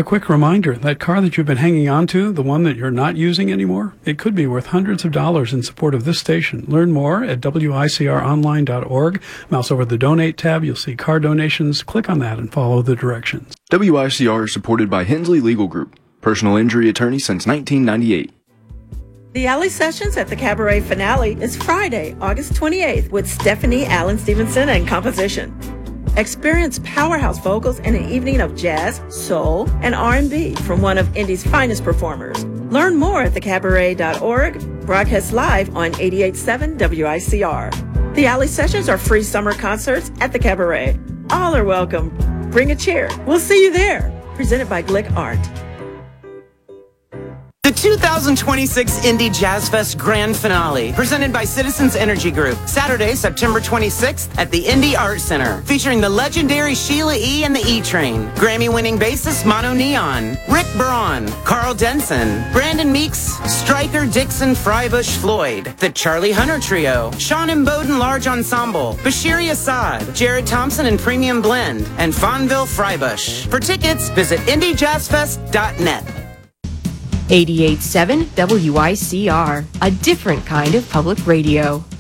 A quick reminder, that car that you've been hanging on to, the one that you're not using anymore, it could be worth hundreds of dollars in support of this station. Learn more at wicronline.org. Mouse over the Donate tab. You'll see car donations. Click on that and follow the directions. WICR is supported by Hensley Legal Group, personal injury attorney since 1998. The Alley Sessions at the Cabaret finale is Friday, August 28th with Stephanie Allen Stevenson and composition. Experience powerhouse vocals and an evening of jazz, soul, and R&B from one of Indy's finest performers. Learn more at thecabaret.org, broadcast live on 88.7 WICR. The Alley Sessions are free summer concerts at the Cabaret. All are welcome. Bring a chair. We'll see you there. Presented by Glick Art. The 2026 Indy Jazz Fest Grand Finale, presented by Citizens Energy Group, Saturday, September 26th at the Indy Art Center, featuring the legendary Sheila E. and the E-Train, Grammy-winning bassist Mono Neon, Rick Braun, Carl Denson, Brandon Meeks, Stryker, Dixon, Freibush, Floyd, the Charlie Hunter Trio, Sean and Bowden Large Ensemble, Bashiri Assad, Jared Thompson and Premium Blend, and Fonville Freibush. For tickets, visit IndyJazzFest.net. 88.7 WICR, a different kind of public radio.